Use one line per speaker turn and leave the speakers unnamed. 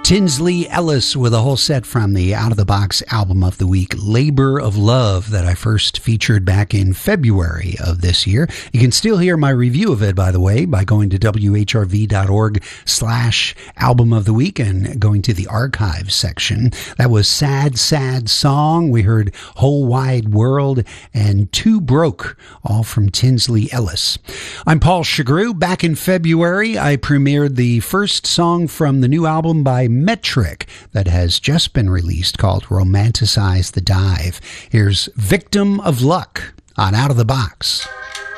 Tinsley Ellis with a whole set from the Out of the Box album of the week, Labor of Love, that I first featured back in February of this year. You can still hear my review of it, by the way, by going to whrv.org/album of the week and going to the archives section. That was Sad, Sad Song. We heard Whole Wide World and Too Broke, all from Tinsley Ellis. I'm Paul Chagru. Back in February, I premiered the first song from the new album by Metric that has just been released called Romanticize the Dive. Here's Victim of Luck on Out of the Box.